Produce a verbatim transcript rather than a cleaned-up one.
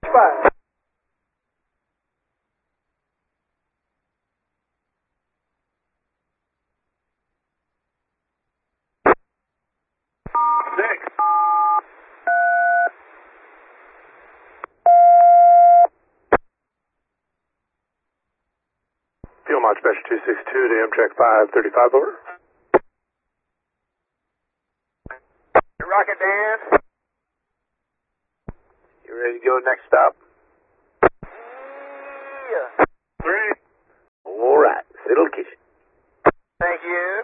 Five. Six. Fuel Mod Special two six two to Amtrak five thirty-five, over. Rocket Dan. You ready to go next stop? Yeah. Three. All right. It'll kiss you. Thank you.